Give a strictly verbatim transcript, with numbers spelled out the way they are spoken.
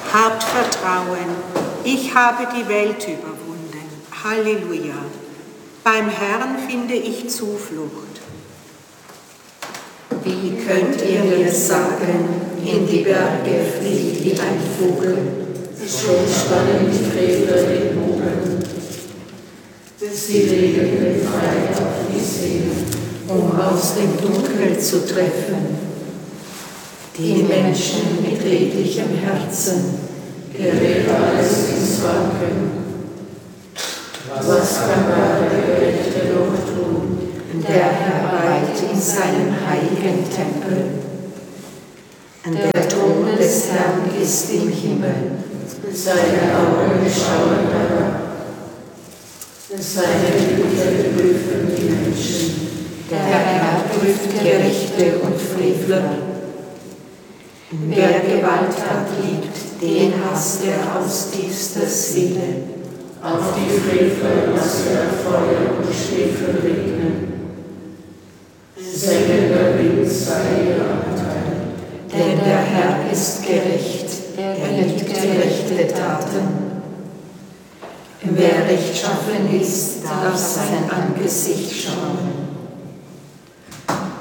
Habt Vertrauen, ich habe die Welt überwunden. Halleluja. Beim Herrn finde ich Zuflucht. Wie könnt ihr mir sagen, in die Berge fliegt wie ein Vogel, schon spannen die Gräber den Bogen. Sie legen den Feind auf die See, um aus dem Dunkel zu treffen. Die Menschen mit redlichem Herzen gerät alles ins Wanken. Was kann da der Gerechte noch tun, der Herr weilt in seinem heiligen Tempel? Der Thron des Herrn ist im Himmel, seine Augen schauen herab. Seine Güter prüfen die Menschen, der Herr prüft Gerechte und Frevler. Wer Gewalt hat, liebt, den hasst er aus tiefster Seele. Auf die Frevler lasse er Feuer und Schwefel regnen. Sengender Wind sei ihr Anteil, denn der Herr ist gerecht, er liebt gerechte Taten. Wer rechtschaffen ist, darf sein Angesicht schauen.